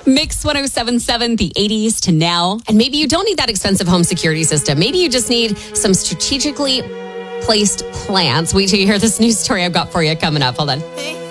Mix 1077, the 80s to now. And maybe you don't need that expensive home security system. Maybe you just need some strategically placed plants. Wait till you hear this news story I've got for you coming up. Hold on.